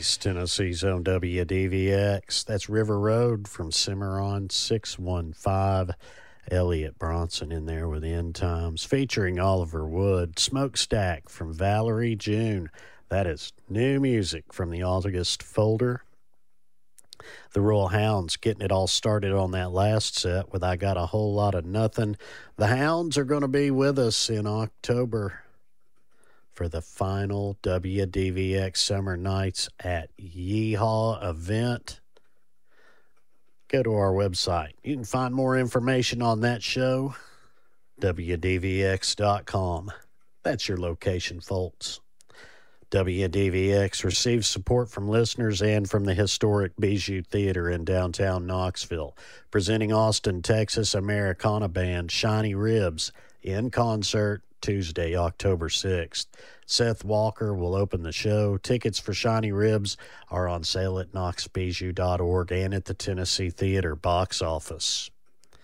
East Tennessee's own WDVX. That's River Road from Cimarron 615. Elliot Bronson in there with End Times, featuring Oliver Wood. Smokestack from Valerie June. That is new music from the August folder. The Royal Hounds getting it all started on that last set with I Got a Whole Lot of Nothing. The Hounds are going to be with us in October for the final WDVX Summer Nights at Yeehaw event. Go to our website. You can find more information on that show, WDVX.com. That's your location, folks. WDVX receives support from listeners and from the historic Bijou Theater in downtown Knoxville, presenting Austin, Texas Americana band Shiny Ribs in concert Tuesday, October 6th. Seth Walker will open the show. Tickets for Shiny Ribs are on sale at knoxbijou.org and at the Tennessee Theater box office.